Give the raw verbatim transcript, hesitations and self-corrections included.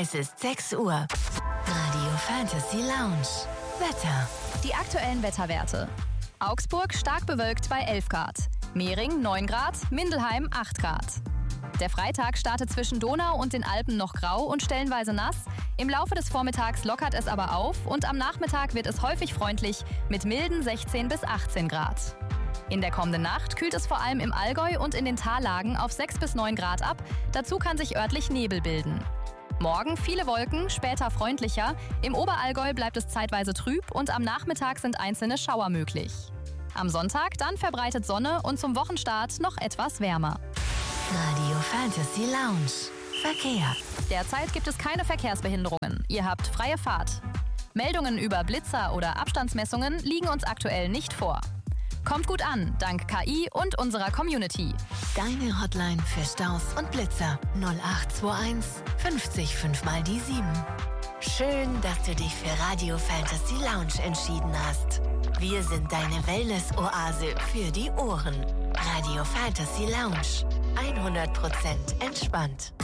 Es ist sechs Uhr. Radio Fantasy Lounge. Wetter. Die aktuellen Wetterwerte. Augsburg stark bewölkt bei elf Grad. Mehring neun Grad, Mindelheim acht Grad. Der Freitag startet zwischen Donau und den Alpen noch grau und stellenweise nass. Im Laufe des Vormittags lockert es aber auf und am Nachmittag wird es häufig freundlich mit milden sechzehn bis achtzehn Grad. In der kommenden Nacht kühlt es vor allem im Allgäu und in den Tallagen auf sechs bis neun Grad ab. Dazu kann sich örtlich Nebel bilden. Morgen viele Wolken, später freundlicher. Im Oberallgäu bleibt es zeitweise trüb und am Nachmittag sind einzelne Schauer möglich. Am Sonntag dann verbreitet Sonne und zum Wochenstart noch etwas wärmer. Radio Fantasy Lounge. Verkehr. Derzeit gibt es keine Verkehrsbehinderungen. Ihr habt freie Fahrt. Meldungen über Blitzer oder Abstandsmessungen liegen uns aktuell nicht vor. Kommt gut an, dank K I und unserer Community. Deine Hotline für Staus und Blitzer null acht zwei eins fünfzig fünf mal die sieben. Schön, dass du dich für Radio Fantasy Lounge entschieden hast. Wir sind deine Wellness-Oase für die Ohren. Radio Fantasy Lounge. hundert Prozent entspannt.